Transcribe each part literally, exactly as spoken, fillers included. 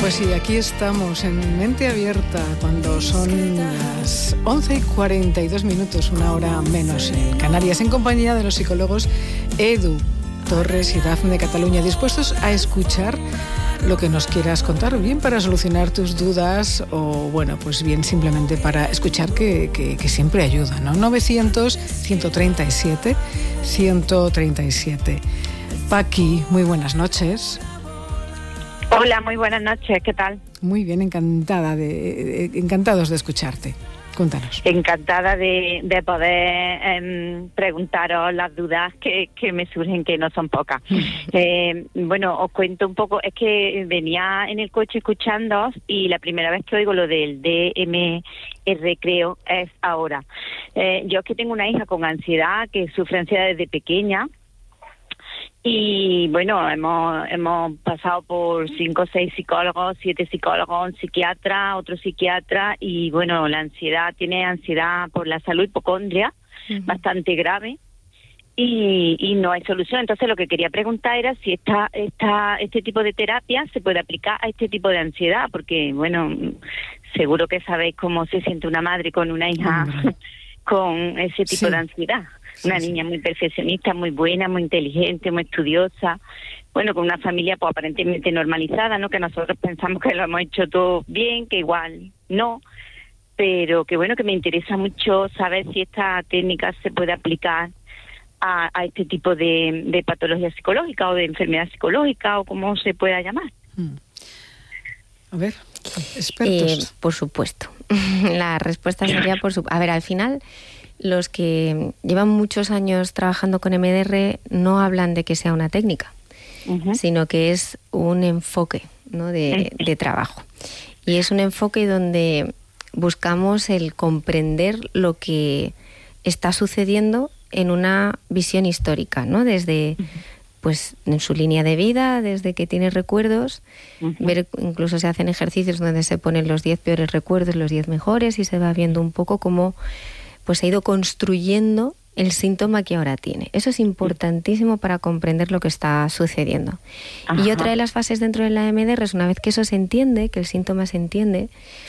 Pues sí, aquí estamos en Mente Abierta cuando son las once y cuarenta y dos minutos, una hora menos en Canarias, en compañía de los psicólogos Edu Torres y Dafne Cataluña, dispuestos a escuchar lo que nos quieras contar, bien para solucionar tus dudas o, bueno, pues bien simplemente para escuchar que, que, que siempre ayuda, ¿no? novecientos, ciento treinta y siete, ciento treinta y siete. Paqui, muy buenas noches. Hola, muy buenas noches, ¿qué tal? Muy bien, encantada de, de encantados de escucharte. Cuéntanos. Encantada de, de poder eh, preguntaros las dudas que, que me surgen, que no son pocas. eh, bueno, os cuento un poco, es que venía en el coche escuchándoos y la primera vez que oigo lo del D M R, creo, es ahora. Eh, yo es que tengo una hija con ansiedad, que sufre ansiedad desde pequeña. Y bueno, hemos hemos pasado por cinco o seis psicólogos, siete psicólogos, un psiquiatra, otro psiquiatra, y bueno, la ansiedad, tiene ansiedad por la salud, hipocondria, uh-huh. bastante grave, y, y no hay solución. Entonces lo que quería preguntar era si esta, esta, este tipo de terapia se puede aplicar a este tipo de ansiedad, porque bueno, seguro que sabéis cómo se siente una madre con una hija uh-huh. con ese tipo sí. de ansiedad. Una sí, niña sí. muy perfeccionista, muy buena, muy inteligente, muy estudiosa, bueno, con una familia pues aparentemente normalizada, ¿no? Que nosotros pensamos que lo hemos hecho todo bien, que igual no, pero que bueno, que me interesa mucho saber si esta técnica se puede aplicar a, a este tipo de, de patología psicológica o de enfermedad psicológica o como se pueda llamar. Hmm. A ver, expertos. Eh, por supuesto. La respuesta sería por supuesto. A ver, al final, los que llevan muchos años trabajando con M D R no hablan de que sea una técnica, uh-huh. sino que es un enfoque, ¿no? de, de trabajo. Y es un enfoque donde buscamos el comprender lo que está sucediendo en una visión histórica, ¿no? Desde, uh-huh. pues, en su línea de vida, desde que tiene recuerdos, uh-huh. ver, incluso se hacen ejercicios donde se ponen los diez peores recuerdos, los diez mejores, y se va viendo un poco cómo pues se ha ido construyendo el síntoma que ahora tiene. Eso es importantísimo para comprender lo que está sucediendo. Ajá. Y otra de las fases dentro de la M D R es, una vez que eso se entiende, que el síntoma se entiende,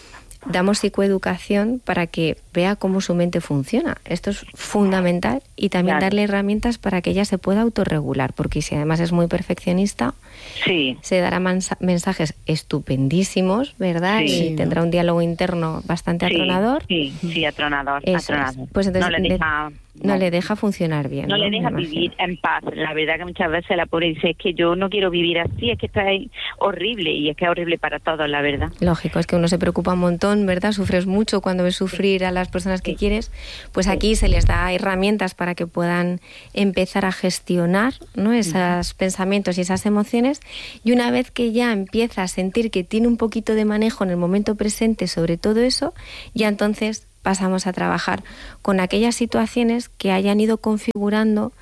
damos psicoeducación para que vea cómo su mente funciona. Esto es fundamental, y también claro. darle herramientas para que ella se pueda autorregular, porque si además es muy perfeccionista, sí. se dará mansa- mensajes estupendísimos, ¿verdad? Sí, y tendrá un diálogo interno bastante sí, atronador. Sí, sí, atronador. atronador. Pues entonces no le deja... No, no le deja funcionar bien. No, no le deja vivir en paz. La verdad que muchas veces la pobre dice, es que yo no quiero vivir así, es que está horrible, y es que es horrible para todos, la verdad. Lógico, es que uno se preocupa un montón, ¿verdad? Sufres mucho cuando ves sufrir sí. a las personas que sí. quieres. Pues sí. aquí se les da herramientas para que puedan empezar a gestionar, ¿no? esos sí. pensamientos y esas emociones, y una vez que ya empieza a sentir que tiene un poquito de manejo en el momento presente sobre todo eso, ya entonces pasamos a trabajar con aquellas situaciones que hayan ido configurando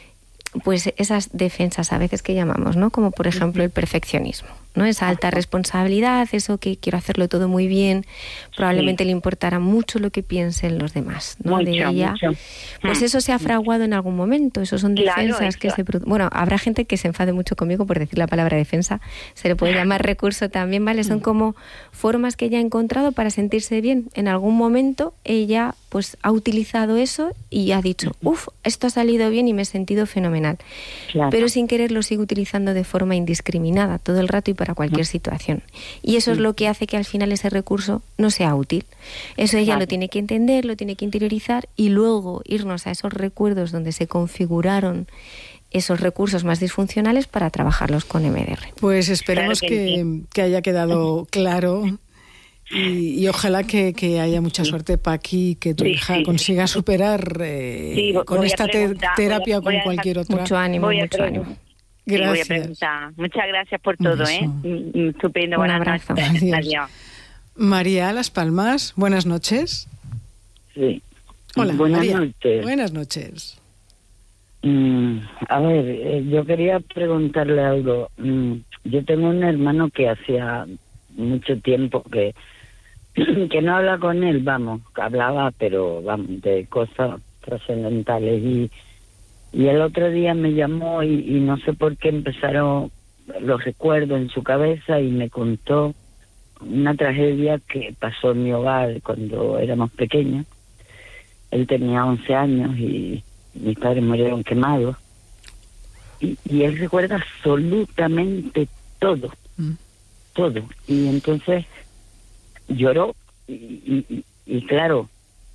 pues esas defensas a veces que llamamos, ¿no? Como por ejemplo el perfeccionismo, ¿no? Esa alta responsabilidad, eso que quiero hacerlo todo muy bien, probablemente sí. le importará mucho lo que piensen los demás, ¿no? Mucho, de ella. Mucho. Pues eso se ha fraguado en algún momento, eso son defensas claro, que se producen. Bueno, habrá gente que se enfade mucho conmigo por decir la palabra defensa, se le puede llamar recurso también, ¿vale? Son como formas que ella ha encontrado para sentirse bien. En algún momento ella pues ha utilizado eso y ha dicho, uff, esto ha salido bien y me he sentido fenomenal. Claro. Pero sin querer lo sigue utilizando de forma indiscriminada todo el rato y para cualquier situación. Y eso es lo que hace que al final ese recurso no sea útil. Eso ella claro. lo tiene que entender, lo tiene que interiorizar, y luego irnos a esos recuerdos donde se configuraron esos recursos más disfuncionales para trabajarlos con M D R. Pues esperemos claro que, que, que haya quedado claro. Y, y ojalá que, que haya mucha suerte, Paqui, que tu sí, hija sí. consiga superar eh, sí, con esta te- terapia o con cualquier otra. Mucho ánimo, mucho ánimo. Gracias. Voy a preguntar. Muchas gracias por todo, ¿eh? Estupendo, Un buenas abrazo. noches. Adiós. Adiós. María Las Palmas, buenas noches. Sí. Hola, buenas María. noches. Buenas noches. Mm, a ver, eh, yo quería preguntarle algo. Mm, yo tengo un hermano que hacía mucho tiempo que que no habla con él, vamos, hablaba, pero vamos, de cosas trascendentales, y y el otro día me llamó y, y no sé por qué empezaron los recuerdos en su cabeza, y me contó una tragedia que pasó en mi hogar cuando éramos pequeños. Él tenía once años y mis padres murieron quemados. Y, y él recuerda absolutamente todo, mm. todo. Y entonces lloró y, y, y claro,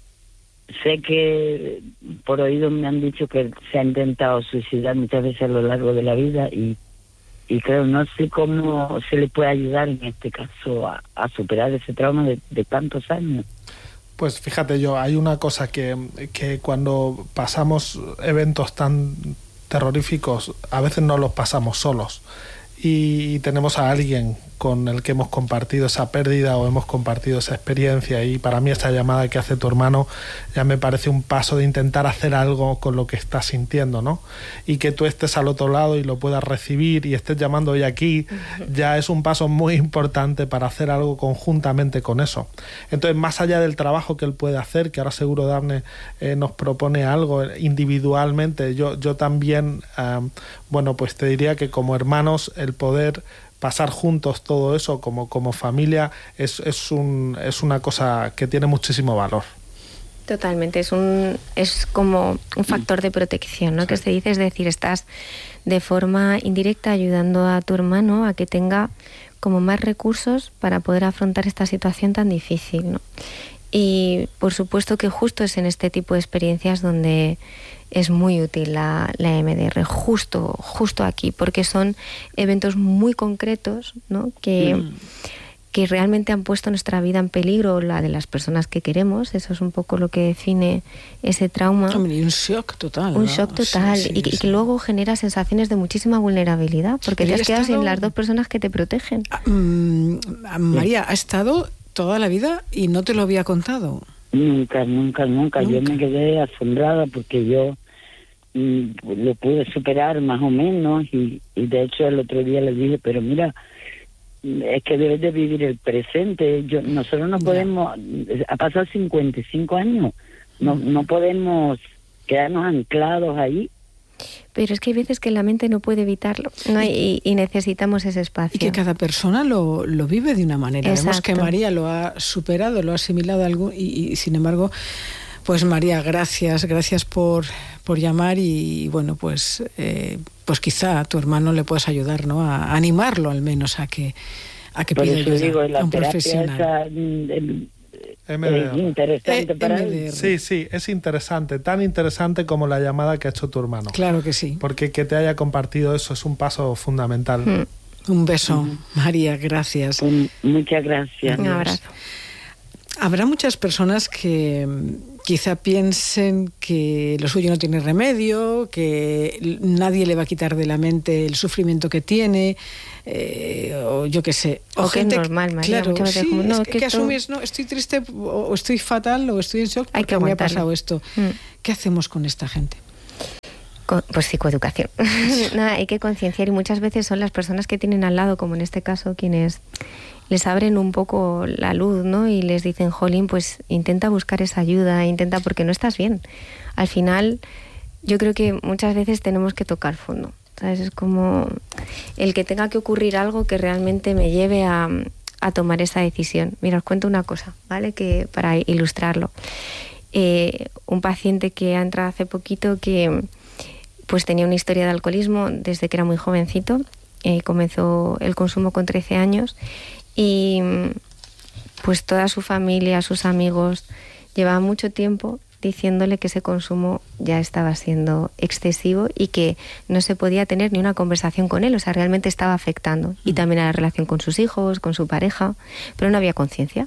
sé que por oídos me han dicho que se ha intentado suicidar muchas veces a lo largo de la vida y, y claro, no sé cómo se le puede ayudar en este caso a, a superar ese trauma de, de tantos años. Pues fíjate, yo hay una cosa que, que cuando pasamos eventos tan terroríficos, a veces no los pasamos solos y tenemos a alguien con el que hemos compartido esa pérdida o hemos compartido esa experiencia, y para mí esta llamada que hace tu hermano ya me parece un paso de intentar hacer algo con lo que estás sintiendo, ¿no? Y que tú estés al otro lado y lo puedas recibir y estés llamando hoy aquí, ya es un paso muy importante para hacer algo conjuntamente con eso. Entonces, más allá del trabajo que él puede hacer, que ahora seguro Dafne eh, nos propone algo individualmente, yo, yo también, eh, bueno, pues te diría que como hermanos el poder pasar juntos todo eso como, como familia es, es, un, es una cosa que tiene muchísimo valor. Totalmente, es un es como un factor de protección, ¿no? Sí. Que se dice, es decir, estás de forma indirecta ayudando a tu hermano a que tenga como más recursos para poder afrontar esta situación tan difícil, ¿no? Y por supuesto que justo es en este tipo de experiencias donde es muy útil la, la E M D R, justo, justo aquí, porque son eventos muy concretos, ¿no? Que, mm. que realmente han puesto nuestra vida en peligro, la de las personas que queremos. Eso es un poco lo que define ese trauma. Y un shock total. Un ¿no? shock total, sí, sí, y, sí. y que luego genera sensaciones de muchísima vulnerabilidad, porque te has quedado estado... sin las dos personas que te protegen. Ah, mmm, María, ha estado toda la vida y no te lo había contado. Nunca, nunca, nunca. Yo me quedé asombrada porque yo mm, lo pude superar más o menos y, y de hecho el otro día le dije, pero mira, es que debes de vivir el presente. Yo, nosotros no podemos, ha pasado cincuenta y cinco años, no, no podemos quedarnos anclados ahí. Pero es que hay veces que la mente no puede evitarlo, ¿no? y, y necesitamos ese espacio. Y que cada persona lo, lo vive de una manera. Exacto. Vemos que María lo ha superado, lo ha asimilado algo, y, y sin embargo, pues María, gracias, gracias por, por llamar y bueno, pues, eh, pues quizá a tu hermano le puedas ayudar, ¿no? A animarlo al menos a que, a que pida ayuda digo, la a un profesional. Esa, el, M D R. Es interesante para él. Sí, sí, es interesante, tan interesante como la llamada que ha hecho tu hermano. Claro que sí. Porque que te haya compartido eso es un paso fundamental. Mm. Un beso, mm. María, gracias. Un, muchas gracias. Un abrazo. Habrá muchas personas que quizá piensen que lo suyo no tiene remedio, que nadie le va a quitar de la mente el sufrimiento que tiene, eh, o yo qué sé. O, o gente que es normal, María. Claro, sí, como, no, es que, que que esto... asumes, no, estoy triste o estoy fatal o estoy en shock porque Hay que me ha pasado esto. Mm. ¿Qué hacemos con esta gente? Pues psicoeducación. Nada, hay que concienciar, y muchas veces son las personas que tienen al lado, como en este caso, quienes les abren un poco la luz, ¿no? Y les dicen, jolín, pues intenta buscar esa ayuda, intenta, porque no estás bien. Al final, yo creo que muchas veces tenemos que tocar fondo, ¿sabes? Es como el que tenga que ocurrir algo que realmente me lleve a, a tomar esa decisión. Mira, os cuento una cosa, ¿vale? Que para ilustrarlo. Eh, un paciente que ha entrado hace poquito que pues tenía una historia de alcoholismo desde que era muy jovencito, eh, comenzó el consumo con trece años y pues toda su familia, sus amigos, llevaban mucho tiempo diciéndole que ese consumo ya estaba siendo excesivo y que no se podía tener ni una conversación con él, o sea, realmente estaba afectando, y también a la relación con sus hijos, con su pareja, pero no había conciencia.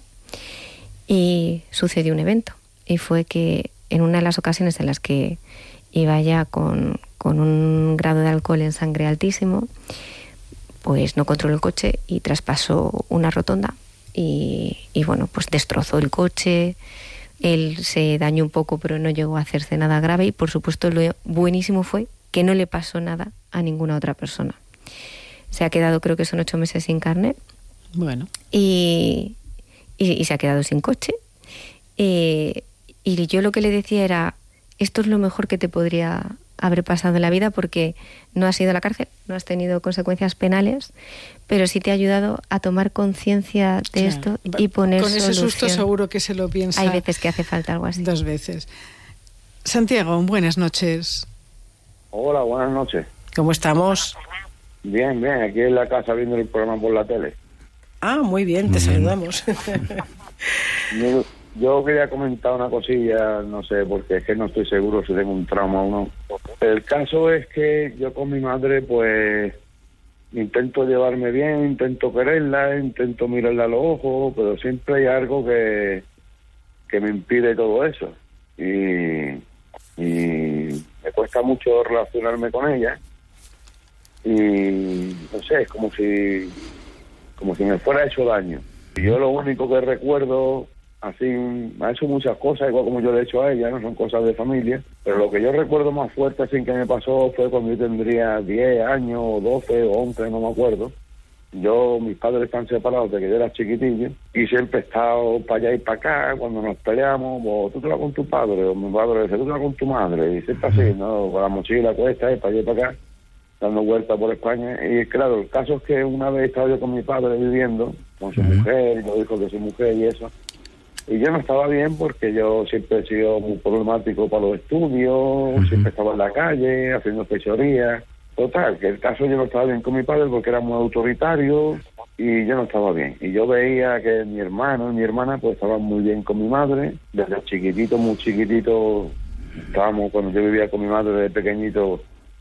Y sucedió un evento, y fue que en una de las ocasiones en las que iba ya con, con un grado de alcohol en sangre altísimo, pues no controló el coche y traspasó una rotonda y, y bueno, pues destrozó el coche. Él se dañó un poco, pero no llegó a hacerse nada grave, y por supuesto lo buenísimo fue que no le pasó nada a ninguna otra persona. Se ha quedado, creo que son ocho meses sin carnet. Bueno. Y, y, y se ha quedado sin coche. Eh, y yo lo que le decía era, esto es lo mejor que te podría haber pasado en la vida, porque no has ido a la cárcel, no has tenido consecuencias penales, pero sí te ha ayudado a tomar conciencia de sí. esto y poner Con ese solución. susto seguro que se lo piensa. Hay veces que hace falta algo así. Dos veces. Santiago, buenas noches. Hola, buenas noches. ¿Cómo estamos? Bien, bien, aquí en la casa viendo el programa por la tele. Ah, muy bien, te saludamos. yo, yo quería comentar una cosilla, no sé, porque es que no estoy seguro si tengo un trauma o no. El caso es que yo con mi madre, pues, intento llevarme bien, intento quererla, intento mirarla a los ojos, pero siempre hay algo que, que me impide todo eso. Y, y me cuesta mucho relacionarme con ella. Y no sé, es como si como si me fuera hecho daño. Y yo lo único que recuerdo, así, ha hecho muchas cosas, igual como yo le he hecho a ella, no son cosas de familia, pero lo que yo recuerdo más fuerte así que me pasó fue cuando yo tendría diez años, o doce, o once, no me acuerdo. Yo, mis padres están separados desde que yo era chiquitillo, y siempre he estado para allá y para acá. Cuando nos peleamos, o tú te vas con tu padre, o mi padre dice, tú te vas con tu madre, y siempre así, ¿no? Con la mochila cuesta, y para allá y para acá, dando vueltas por España. Y claro, el caso es que una vez estaba yo con mi padre viviendo, con su uh-huh. mujer, y lo dijo que su mujer y eso, y yo no estaba bien porque yo siempre he sido muy problemático para los estudios, uh-huh. siempre estaba en la calle, haciendo fechorías. Total, que el caso yo no estaba bien con mi padre porque era muy autoritario y yo no estaba bien. Y yo veía que mi hermano y mi hermana pues estaban muy bien con mi madre. Desde chiquitito, muy chiquitito, estábamos, cuando yo vivía con mi madre desde pequeñito,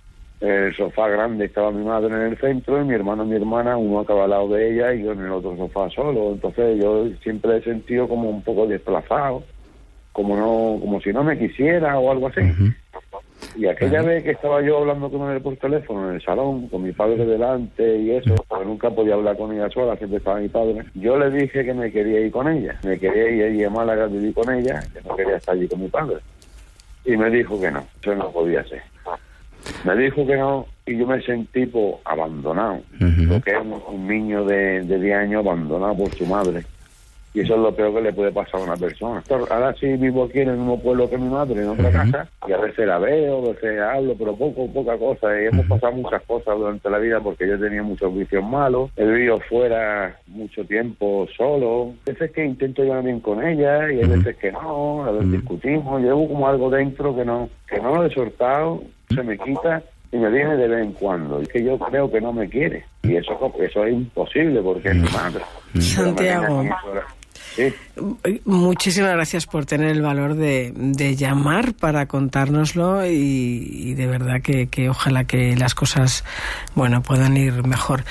el sofá grande estaba mi madre en el centro y mi hermano y mi hermana, uno acá al lado de ella y yo en el otro sofá solo. Entonces yo siempre he sentido como un poco desplazado, como no, como si no me quisiera o algo así. Uh-huh. Y aquella uh-huh. vez que estaba yo hablando con él por teléfono en el salón, con mi padre delante y eso, porque nunca podía hablar con ella sola, siempre estaba mi padre, yo le dije que me quería ir con ella, me quería ir allí a Málaga a vivir con ella, que no quería estar allí con mi padre. Y me dijo que no, eso no podía ser. Me dijo que no y yo me sentí pues, abandonado, uh-huh. lo que es un, un niño de, de diez años abandonado por su madre. Y eso es lo peor que le puede pasar a una persona. Ahora sí vivo aquí en el mismo pueblo que mi madre, en otra uh-huh. casa, y a veces la veo, a veces hablo, pero poco, poca cosa. Y hemos pasado muchas cosas durante la vida porque yo tenía muchos vicios malos. He vivido fuera mucho tiempo solo. Hay veces que intento llevar bien con ella y hay veces que no, a veces uh-huh. discutimos. Llevo como algo dentro que no, que no lo he soltado, se me quita y me viene de vez en cuando. Es que yo creo que no me quiere. Y eso, eso es imposible porque es mi madre. Santiago, sí. Muchísimas gracias por tener el valor de, de llamar para contárnoslo y, y de verdad que, que ojalá que las cosas, bueno, puedan ir mejor.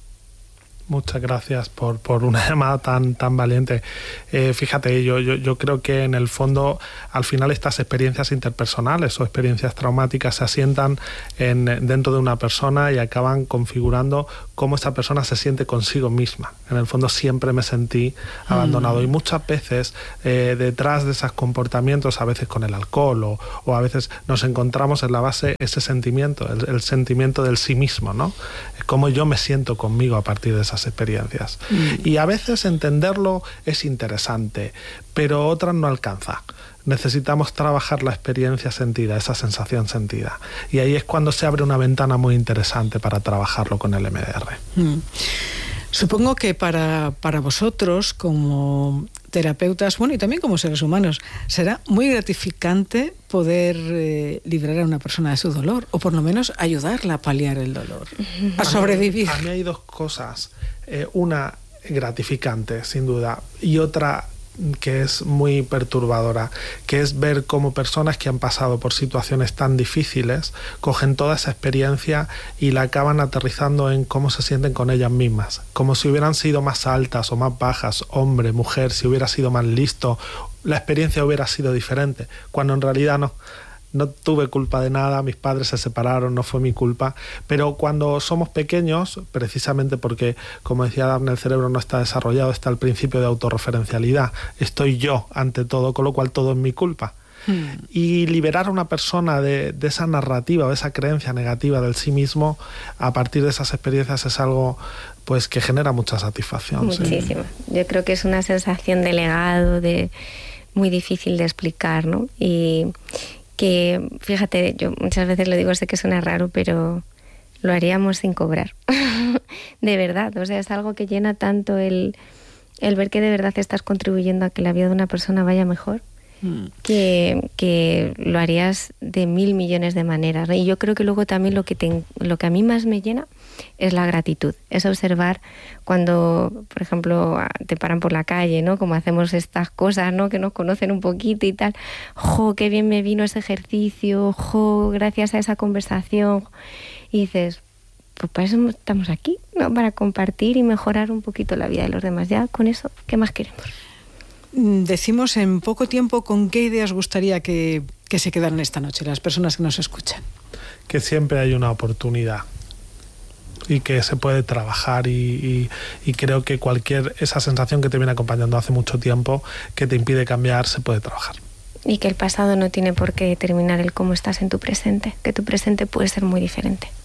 Muchas gracias por, por una llamada tan, tan valiente. Eh, fíjate, yo, yo, yo creo que en el fondo, al final, estas experiencias interpersonales o experiencias traumáticas se asientan en, dentro de una persona y acaban configurando cómo esa persona se siente consigo misma. En el fondo, siempre me sentí abandonado. Mm. Y muchas veces, eh, detrás de esos comportamientos, a veces con el alcohol o, o a veces nos encontramos en la base ese sentimiento, el, el sentimiento del sí mismo, ¿no? Es como yo me siento conmigo a partir de esas experiencias. Mm. Y a veces entenderlo es interesante, pero otras no alcanza. Necesitamos trabajar la experiencia sentida, esa sensación sentida. Y ahí es cuando se abre una ventana muy interesante para trabajarlo con el M D R. Mm. Supongo que para, para vosotros, como terapeutas, bueno, y también como seres humanos, será muy gratificante poder eh, librar a una persona de su dolor, o por lo menos ayudarla a paliar el dolor, a sobrevivir. A mí hay dos cosas. Eh, una gratificante, sin duda, y otra que es muy perturbadora, que es ver cómo personas que han pasado por situaciones tan difíciles cogen toda esa experiencia y la acaban aterrizando en cómo se sienten con ellas mismas, como si hubieran sido más altas o más bajas, hombre, mujer, si hubiera sido más listo, la experiencia hubiera sido diferente, cuando en realidad no. No tuve culpa de nada, mis padres se separaron, no fue mi culpa, pero cuando somos pequeños, precisamente porque, como decía Daphne, el cerebro no está desarrollado, está el principio de autorreferencialidad, estoy yo ante todo, con lo cual todo es mi culpa. Hmm. Y liberar a una persona de, de esa narrativa, de esa creencia negativa del sí mismo, a partir de esas experiencias es algo pues que genera mucha satisfacción. Muchísimo. Sí. Yo creo que es una sensación de legado, de muy difícil de explicar, ¿no? Y que, fíjate, yo muchas veces lo digo, sé que suena raro, pero lo haríamos sin cobrar. De verdad, o sea, es algo que llena tanto el, el ver que de verdad estás contribuyendo a que la vida de una persona vaya mejor, mm. que, que lo harías de mil millones de maneras, ¿no? Y yo creo que luego también lo que, te, lo que a mí más me llena es la gratitud, es observar cuando, por ejemplo, te paran por la calle, ¿no? Como hacemos estas cosas, ¿no? Que nos conocen un poquito y tal. ¡Jo, qué bien me vino ese ejercicio! ¡Jo, gracias a esa conversación! Y dices, pues para eso estamos aquí, ¿no? Para compartir y mejorar un poquito la vida de los demás. Ya con eso, ¿qué más queremos? Decimos en poco tiempo con qué ideas gustaría que, que se quedaran esta noche las personas que nos escuchan. Que siempre hay una oportunidad y que se puede trabajar y, y, y creo que cualquier, esa sensación que te viene acompañando hace mucho tiempo que te impide cambiar, se puede trabajar. Y que el pasado no tiene por qué determinar el cómo estás en tu presente, que tu presente puede ser muy diferente.